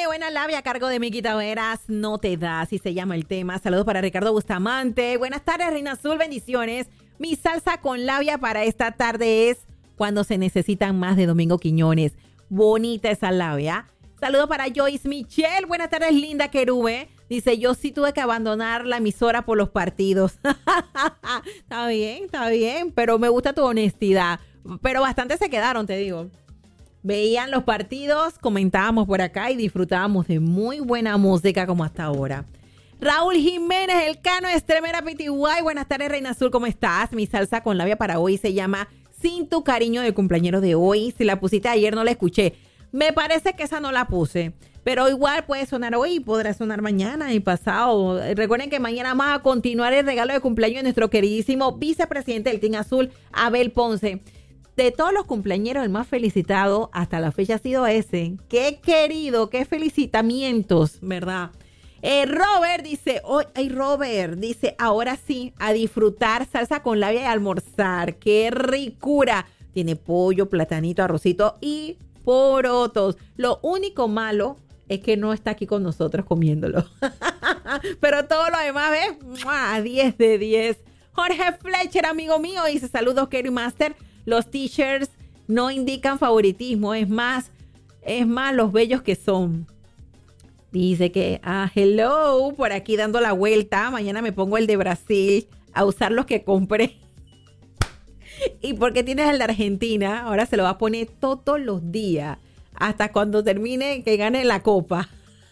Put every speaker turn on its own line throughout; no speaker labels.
buena labia a cargo de Miki Taveras, no te das, y se llama el tema. Saludos para Ricardo Bustamante. Buenas tardes, Reina Azul, bendiciones. Mi salsa con labia para esta tarde es Cuando se necesitan más, de Domingo Quiñones. Bonita esa labia. Saludos para Joyce Michelle. Buenas tardes, linda querube. Dice, yo sí tuve que abandonar la emisora por los partidos. Está bien, pero me gusta tu honestidad. Pero bastante se quedaron, te digo. Veían los partidos, comentábamos por acá y disfrutábamos de muy buena música como hasta ahora. Raúl Jiménez, el Cano Estremera Pitiguay. Buenas tardes, Reina Azul, ¿cómo estás? Mi salsa con labia para hoy se llama Sin tu cariño, del cumpleañero de hoy. Si la pusiste ayer no la escuché. Me parece que esa no la puse. Pero igual puede sonar hoy y podrá sonar mañana y pasado. Recuerden que mañana vamos a continuar el regalo de cumpleaños de nuestro queridísimo vicepresidente del Team Azul, Abel Ponce. De todos los cumpleañeros, el más felicitado hasta la fecha ha sido ese. Qué querido, qué felicitamientos, ¿verdad? Robert dice, ahora sí, a disfrutar salsa con labia y almorzar. ¡Qué ricura! Tiene pollo, platanito, arrocito y porotos. Lo único malo es que no está aquí con nosotros comiéndolo. Pero todo lo demás, ¿ves? ¡Mua! 10 de 10. Jorge Fletcher, amigo mío, dice, saludos, Kerry Master. Los t-shirts no indican favoritismo, es más los bellos que son. Dice que, hello, por aquí dando la vuelta. Mañana me pongo el de Brasil a usar los que compré. Y porque tienes el de Argentina, ahora se lo va a poner todos los días, hasta cuando termine, que gane la copa.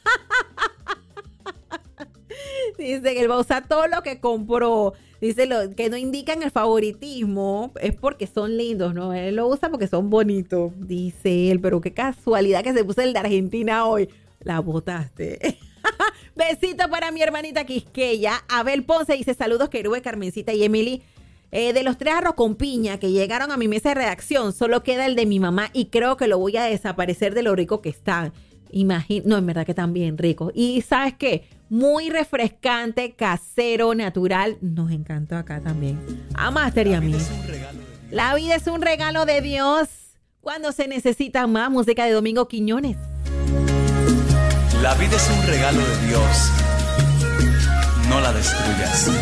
Dice que él va a usar todo lo que compró. Dice que no indican el favoritismo, es porque son lindos, ¿no? Él lo usa porque son bonitos, dice él. Pero qué casualidad que se puso el de Argentina hoy. La botaste. Besito para mi hermanita Quisqueya. Abel Ponce dice, saludos, Querube, Carmencita y Emily. De los 3 arroz con piña que llegaron a mi mesa de redacción, solo queda el de mi mamá y creo que lo voy a desaparecer de lo rico que están. No, en verdad que están bien ricos. Y ¿sabes qué? Muy refrescante, casero, natural. Nos encantó acá también. A Master y a mí. La vida es un regalo de Dios. Cuando se necesita más, música de Domingo Quiñones.
La vida es un regalo de Dios. No la destruyas.